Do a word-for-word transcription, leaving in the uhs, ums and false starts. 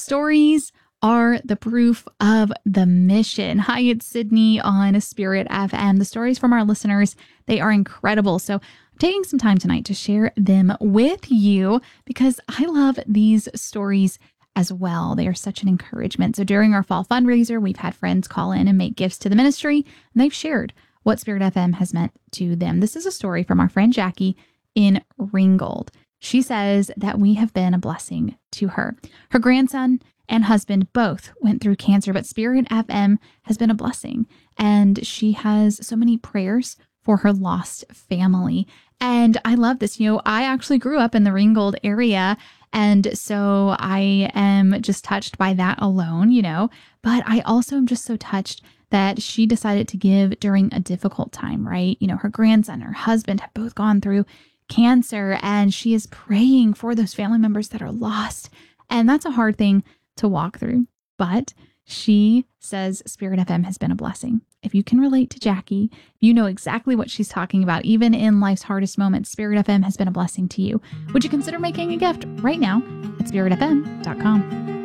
Stories are the proof of the mission. Hi, it's Sydney on Spirit F M. The stories from our listeners, they are incredible. So I'm taking some time tonight to share them with you because I love these stories as well. They are such an encouragement. So during our fall fundraiser, we've had friends call in and make gifts to the ministry, and they've shared what Spirit F M has meant to them. This is a story from our friend Jackie in Ringgold. She says that we have been a blessing to her. Her grandson and husband both went through cancer, but Spirit F M has been a blessing. And she has so many prayers for her lost family. And I love this. You know, I actually grew up in the Ringgold area. And so I am just touched by that alone, you know, but I also am just so touched that she decided to give during a difficult time, right? You know, her grandson, her husband have both gone through cancer, and she is praying for those family members that are lost. And that's a hard thing to walk through. But she says Spirit F M has been a blessing. If you can relate to Jackie, you know exactly what she's talking about. Even in life's hardest moments, Spirit F M has been a blessing to you. Would you consider making a gift right now at spirit f m dot com?